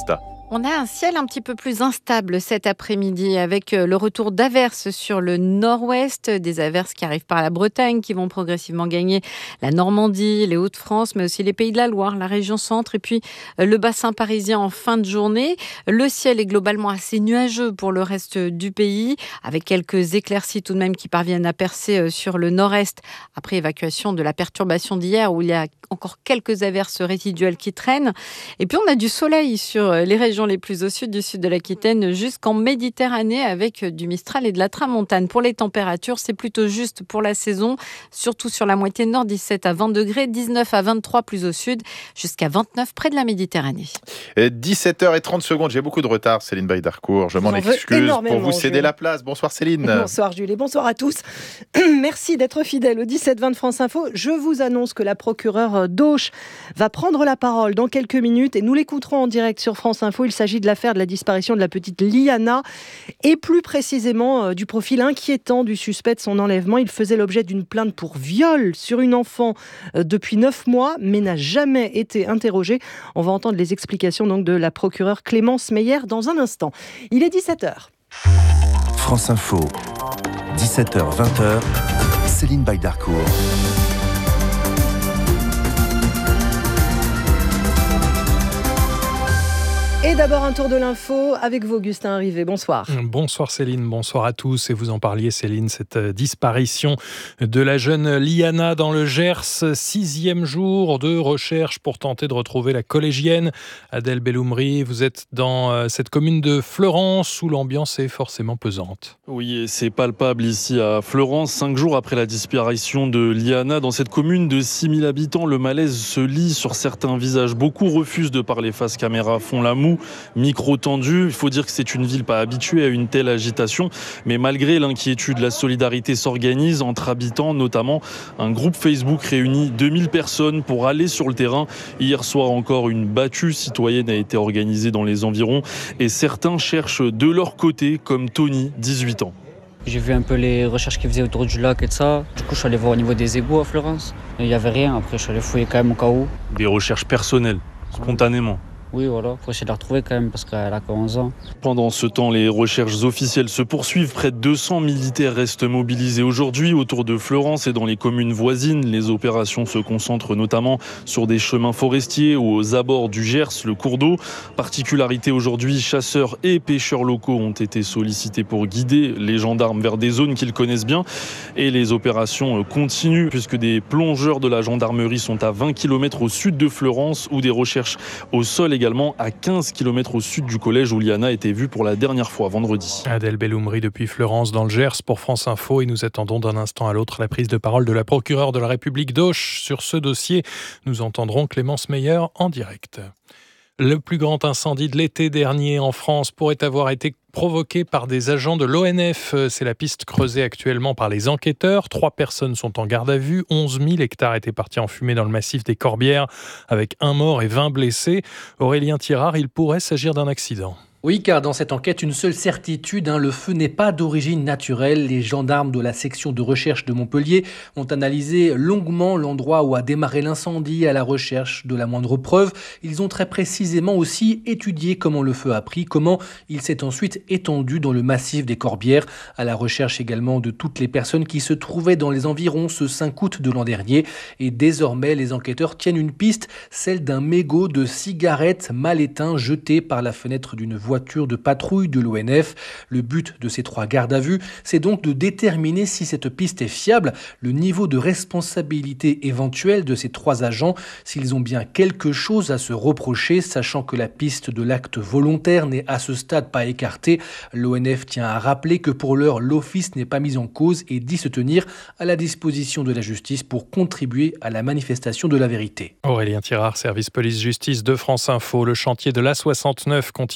Augusta. On a un ciel un petit peu plus instable cet après-midi avec le retour d'averses sur le nord-ouest, des averses qui arrivent par la Bretagne, qui vont progressivement gagner la Normandie, les Hauts-de-France, mais aussi les Pays de la Loire, la région centre et puis le bassin parisien en fin de journée. Le ciel est globalement assez nuageux pour le reste du pays, avec quelques éclaircies tout de même qui parviennent à percer sur le nord-est après évacuation de la perturbation d'hier où il y a encore quelques averses résiduelles qui traînent. Et puis on a du soleil sur les régions les plus au sud du sud de l'Aquitaine jusqu'en Méditerranée avec du Mistral et de la Tramontane. Pour les températures, c'est plutôt juste pour la saison, surtout sur la moitié nord, 17 à 20 degrés, 19 à 23 plus au sud, jusqu'à 29 près de la Méditerranée. 17h30, j'ai beaucoup de retard, Céline Baye-Darcourt. Je m'en excuse pour vous céder la place. Bonsoir Céline. Bonsoir Julie, bonsoir à tous. Merci d'être fidèles au 17-20 de France Info. Je vous annonce que la procureure d'Auch va prendre la parole dans quelques minutes et nous l'écouterons en direct sur France Info. Il s'agit de l'affaire de la disparition de la petite Liana et plus précisément du profil inquiétant du suspect de son enlèvement. Il faisait l'objet d'une plainte pour viol sur une enfant depuis 9 mois mais n'a jamais été interrogé. On va entendre les explications donc de la procureure Clémence Meyer dans un instant. Il est 17h. France Info, 17h-20h, Céline Baye-Darcourt. Et d'abord un tour de l'info avec vous, Augustin Rivet. Bonsoir. Bonsoir Céline, bonsoir à tous. Et vous en parliez Céline, cette disparition de la jeune Liana dans le Gers. 6e jour de recherche pour tenter de retrouver la collégienne. Adèle Belloumri, vous êtes dans cette commune de Fleurance où l'ambiance est forcément pesante. Oui, et c'est palpable ici à Fleurance. 5 jours après la disparition de Liana, dans cette commune de 6000 habitants, le malaise se lit sur certains visages. Beaucoup refusent de parler face caméra, font la moue. Micro tendu, il faut dire que c'est une ville pas habituée à une telle agitation, mais malgré l'inquiétude, la solidarité s'organise entre habitants, notamment un groupe Facebook réunit 2000 personnes pour aller sur le terrain. Hier soir encore, une battue citoyenne a été organisée dans les environs et certains cherchent de leur côté, comme Tony, 18 ans. J'ai vu un peu les recherches qu'ils faisaient autour du lac et de ça. Du coup, je suis allé voir au niveau des égouts à Fleurance. Il n'y avait rien, après je suis allé fouiller quand même au cas où. Des recherches personnelles, spontanément. Oui, voilà, faut essayer de la retrouver quand même parce qu'elle a que 11 ans. Pendant ce temps, les recherches officielles se poursuivent. Près de 200 militaires restent mobilisés aujourd'hui autour de Fleurance et dans les communes voisines. Les opérations se concentrent notamment sur des chemins forestiers ou aux abords du Gers, le cours d'eau. Particularité aujourd'hui, chasseurs et pêcheurs locaux ont été sollicités pour guider les gendarmes vers des zones qu'ils connaissent bien. Et les opérations continuent puisque des plongeurs de la gendarmerie sont à 20 km au sud de Fleurance où des recherches au sol également à 15 km au sud du collège où Liana a été vue pour la dernière fois vendredi. Adèle Belloumri depuis Fleurance dans le Gers pour France Info et nous attendons d'un instant à l'autre la prise de parole de la procureure de la République d'Auch sur ce dossier. Nous entendrons Clémence Meyer en direct. Le plus grand incendie de l'été dernier en France pourrait avoir été provoqué par des agents de l'ONF. C'est la piste creusée actuellement par les enquêteurs. 3 personnes sont en garde à vue. 11 000 hectares étaient partis en fumée dans le massif des Corbières avec 1 mort et 20 blessés. Aurélien Thirard, il pourrait s'agir d'un accident. Oui, car dans cette enquête, une seule certitude, le feu n'est pas d'origine naturelle. Les gendarmes de la section de recherche de Montpellier ont analysé longuement l'endroit où a démarré l'incendie à la recherche de la moindre preuve. Ils ont très précisément aussi étudié comment le feu a pris, comment il s'est ensuite étendu dans le massif des Corbières, à la recherche également de toutes les personnes qui se trouvaient dans les environs ce 5 août de l'an dernier. Et désormais, les enquêteurs tiennent une piste, celle d'un mégot de cigarette mal éteint jeté par la fenêtre d'une voiture de patrouille de l'ONF. Le but de ces 3 gardes à vue, c'est donc de déterminer si cette piste est fiable, le niveau de responsabilité éventuel de ces 3 agents, s'ils ont bien quelque chose à se reprocher, sachant que la piste de l'acte volontaire n'est à ce stade pas écartée. L'ONF tient à rappeler que pour l'heure, l'office n'est pas mis en cause et dit se tenir à la disposition de la justice pour contribuer à la manifestation de la vérité. Aurélien Thirard, service police-justice de France Info. Le chantier de l'A69 continue dans le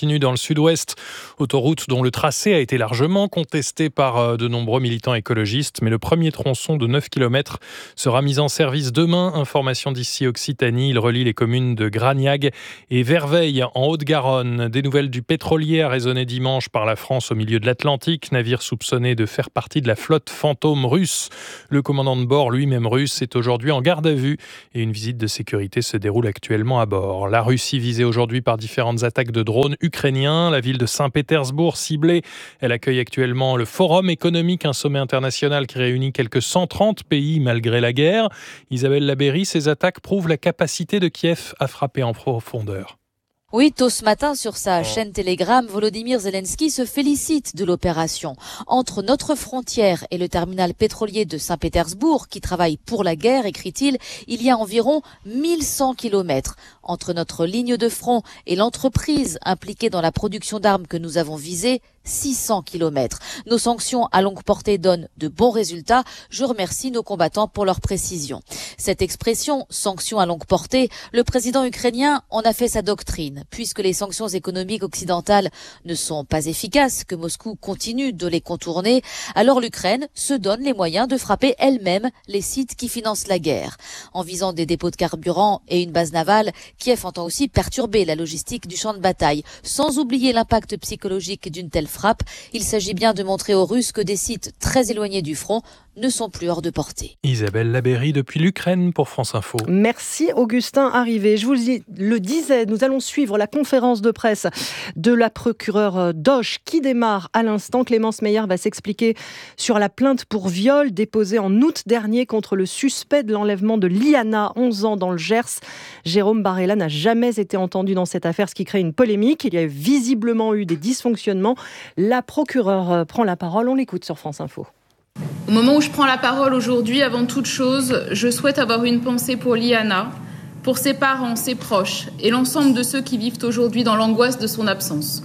Sud-Ouest. Autoroute dont le tracé a été largement contesté par de nombreux militants écologistes. Mais le premier tronçon de 9 km sera mis en service demain. Information d'ici Occitanie. Il relie les communes de Gragnag et Verveil en Haute-Garonne. Des nouvelles du pétrolier arraisonné dimanche par la France au milieu de l'Atlantique. Navire soupçonné de faire partie de la flotte fantôme russe. Le commandant de bord, lui-même russe, est aujourd'hui en garde à vue et une visite de sécurité se déroule actuellement à bord. La Russie visée aujourd'hui par différentes attaques de drones ukrainiens. La ville de Saint-Pétersbourg ciblée. Elle accueille actuellement le Forum économique, un sommet international qui réunit quelques 130 pays malgré la guerre. Isabelle Labéry, ces attaques prouvent la capacité de Kiev à frapper en profondeur. Oui, tôt ce matin, sur sa chaîne Telegram, Volodymyr Zelensky se félicite de l'opération. Entre notre frontière et le terminal pétrolier de Saint-Pétersbourg, qui travaille pour la guerre, écrit-il, il y a environ 1100 kilomètres. Entre notre ligne de front et l'entreprise impliquée dans la production d'armes que nous avons visée, 600 kilomètres. Nos sanctions à longue portée donnent de bons résultats. Je remercie nos combattants pour leur précision. Cette expression, sanctions à longue portée, le président ukrainien en a fait sa doctrine. Puisque les sanctions économiques occidentales ne sont pas efficaces, que Moscou continue de les contourner, alors l'Ukraine se donne les moyens de frapper elle-même les sites qui financent la guerre. En visant des dépôts de carburant et une base navale, Kiev entend aussi perturber la logistique du champ de bataille. Sans oublier l'impact psychologique d'une telle frappe, il s'agit bien de montrer aux Russes que des sites très éloignés du front ne sont plus hors de portée. Isabelle Labéry depuis l'Ukraine pour France Info. Merci Augustin Arrivé. Je vous le disais, nous allons suivre la conférence de presse de la procureure Doche qui démarre à l'instant. Clémence Meyer va s'expliquer sur la plainte pour viol déposée en août dernier contre le suspect de l'enlèvement de Liana, 11 ans, dans le Gers. Jérôme Barella n'a jamais été entendu dans cette affaire, ce qui crée une polémique. Il y a visiblement eu des dysfonctionnements. La procureure prend la parole. On l'écoute sur France Info. Au moment où je prends la parole aujourd'hui, avant toute chose, je souhaite avoir une pensée pour Liana, pour ses parents, ses proches et l'ensemble de ceux qui vivent aujourd'hui dans l'angoisse de son absence.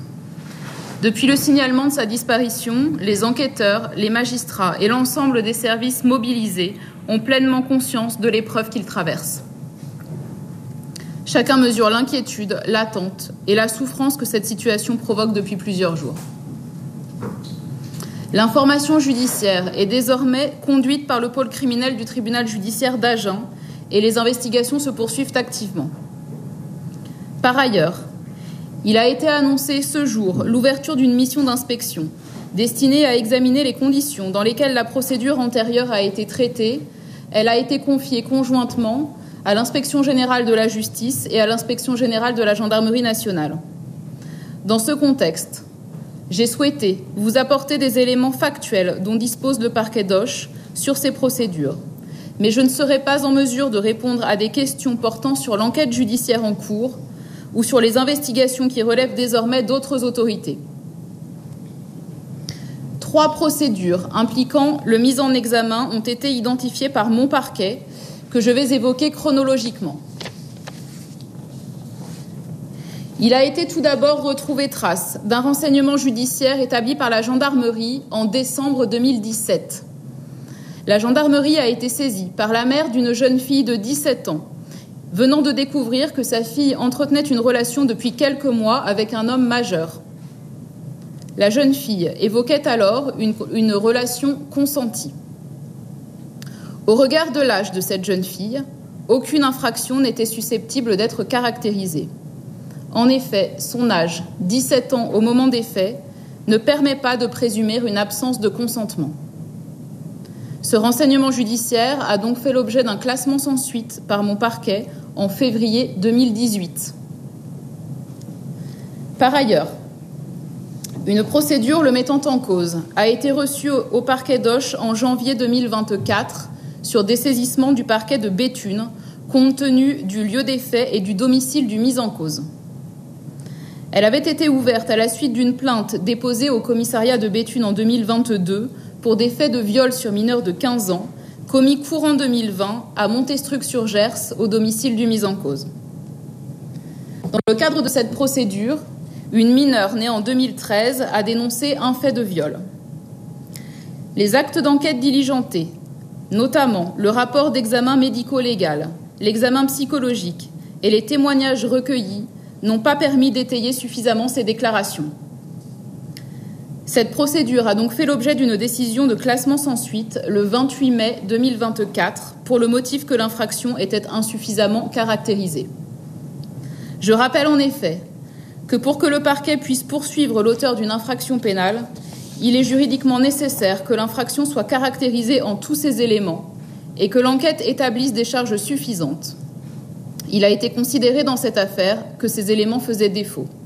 Depuis le signalement de sa disparition, les enquêteurs, les magistrats et l'ensemble des services mobilisés ont pleinement conscience de l'épreuve qu'ils traversent. Chacun mesure l'inquiétude, l'attente et la souffrance que cette situation provoque depuis plusieurs jours. L'information judiciaire est désormais conduite par le pôle criminel du tribunal judiciaire d'Agen et les investigations se poursuivent activement. Par ailleurs, il a été annoncé ce jour l'ouverture d'une mission d'inspection destinée à examiner les conditions dans lesquelles la procédure antérieure a été traitée. Elle a été confiée conjointement à l'Inspection générale de la justice et à l'Inspection générale de la gendarmerie nationale. Dans ce contexte, j'ai souhaité vous apporter des éléments factuels dont dispose le parquet Doche sur ces procédures. Mais je ne serai pas en mesure de répondre à des questions portant sur l'enquête judiciaire en cours ou sur les investigations qui relèvent désormais d'autres autorités. 3 procédures impliquant le mis en examen ont été identifiées par mon parquet que je vais évoquer chronologiquement. Il a été tout d'abord retrouvé trace d'un renseignement judiciaire établi par la gendarmerie en décembre 2017. La gendarmerie a été saisie par la mère d'une jeune fille de 17 ans, venant de découvrir que sa fille entretenait une relation depuis quelques mois avec un homme majeur. La jeune fille évoquait alors une relation consentie. Au regard de l'âge de cette jeune fille, aucune infraction n'était susceptible d'être caractérisée. En effet, son âge, 17 ans au moment des faits, ne permet pas de présumer une absence de consentement. Ce renseignement judiciaire a donc fait l'objet d'un classement sans suite par mon parquet en février 2018. Par ailleurs, une procédure le mettant en cause a été reçue au parquet Doche en janvier 2024 sur dessaisissement du parquet de Béthune, compte tenu du lieu des faits et du domicile du mis en cause. Elle avait été ouverte à la suite d'une plainte déposée au commissariat de Béthune en 2022 pour des faits de viol sur mineur de 15 ans, commis courant 2020 à Montestruc-sur-Gers, au domicile du mis en cause. Dans le cadre de cette procédure, une mineure née en 2013 a dénoncé un fait de viol. Les actes d'enquête diligentés, notamment le rapport d'examen médico-légal, l'examen psychologique et les témoignages recueillis, n'ont pas permis d'étayer suffisamment ces déclarations. Cette procédure a donc fait l'objet d'une décision de classement sans suite le 28 mai 2024 pour le motif que l'infraction était insuffisamment caractérisée. Je rappelle en effet que pour que le parquet puisse poursuivre l'auteur d'une infraction pénale, il est juridiquement nécessaire que l'infraction soit caractérisée en tous ses éléments et que l'enquête établisse des charges suffisantes. Il a été considéré dans cette affaire que ces éléments faisaient défaut.